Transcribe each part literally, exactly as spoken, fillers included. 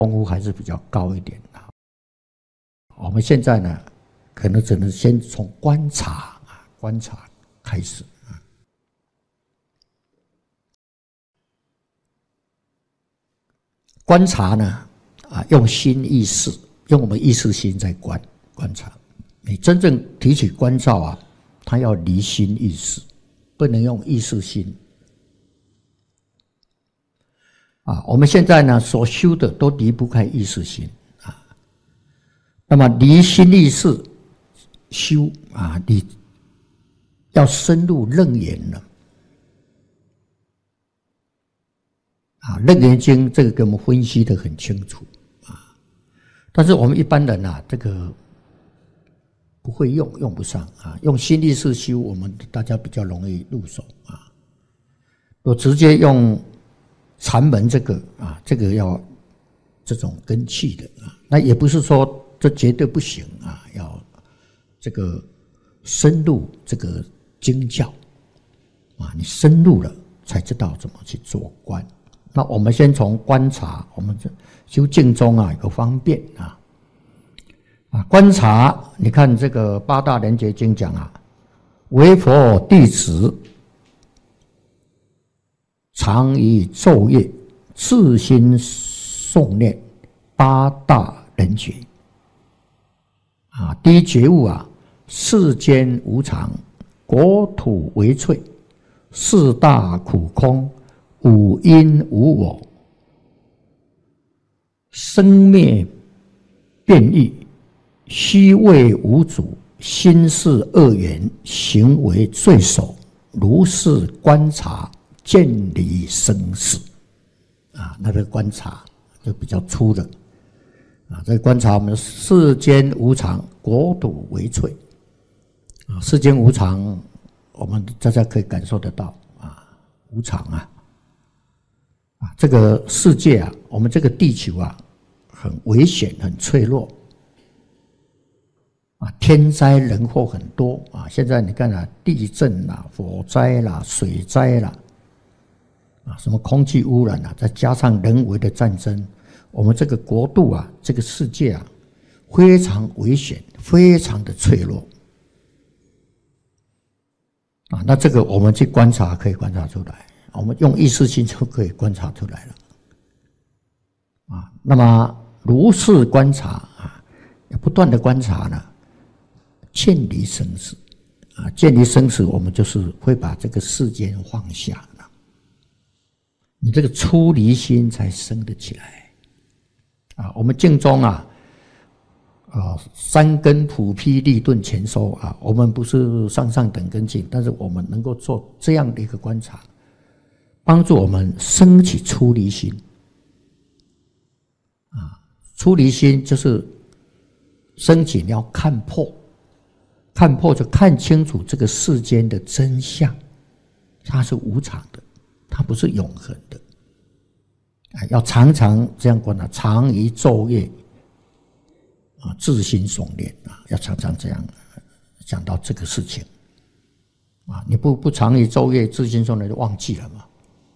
功夫还是比较高一点啊。我们现在呢，可能只能先从观察啊，观察开始啊。观察呢，啊，用心意识，用我们意识心在观观察。你真正提起观照啊，它要离心意识，不能用意识心。啊，我们现在呢所修的都离不开意识心啊。那么离心意识修啊，你要深入楞严了啊。楞严经这个给我们分析得很清楚啊，但是我们一般人啊，这个不会用，用不上啊。用心意识修，我们大家比较容易入手啊。我直接用禅门这个啊，这个要这种根器的啊，那也不是说这绝对不行啊，要这个深入这个经教啊，你深入了才知道怎么去做观。那我们先从观察，我们修净宗啊有个方便啊啊，观察，你看这个八大莲觉经讲啊，为佛弟子常以昼夜自心诵念八大人觉啊，第一觉悟啊，世间无常，国土为脆，四大苦空，五阴无我，生灭变异，虚位无主，心事恶缘，行为罪首，如是观察，见离生死啊，那个观察就比较粗的啊。这个观察我们世间无常，国土为脆啊。世间无常，我们大家可以感受得到啊，无常啊啊，这个世界啊，我们这个地球啊，很危险，很脆弱啊，天灾人祸很多啊。现在你看啊，地震啦、火灾啦、水灾啦。啊，什么空气污染啊，再加上人为的战争，我们这个国度啊，这个世界啊，非常危险，非常的脆弱啊。那这个我们去观察，可以观察出来，我们用意识心就可以观察出来了啊。那么如是观察啊，不断的观察呢，见离生死啊，见离生死，我们就是会把这个世间放下。你这个出离心才生得起来啊！我们净宗啊，啊三根普披利钝全收啊，我们不是上上等根境，但是我们能够做这样的一个观察，帮助我们升起出离心啊！出离心就是升起，你要看破，看破就看清楚这个世间的真相，它是无常的。它不是永恒的，要常常这样观察，常于昼夜啊，自心诵念啊，要常常这样讲到这个事情啊。你不不常于昼夜自心诵念，就忘记了嘛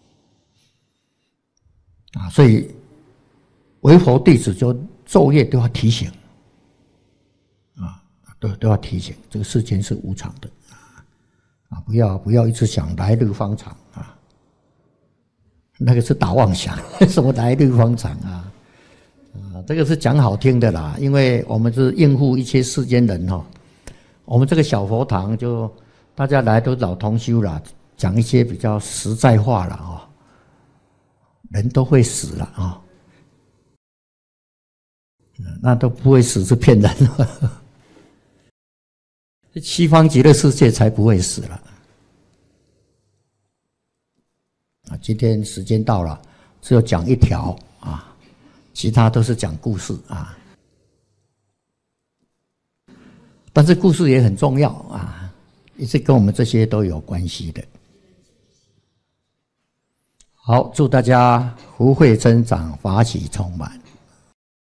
啊。所以为佛弟子就昼夜都要提醒啊，都都要提醒，这个世间是无常的啊，不要不要一直想来日方长啊。那个是打妄想，什么来日方长啊？啊，这个是讲好听的啦，因为我们是应付一切世间人哈。我们这个小佛堂就大家来都老同修啦，讲一些比较实在话了啊。人都会死了啊，那都不会死是骗人的。西方极乐世界才不会死了。啊，今天时间到了，只有讲一条啊，其他都是讲故事啊。但是故事也很重要啊，也是跟我们这些都有关系的。好，祝大家福慧增长，法喜充满。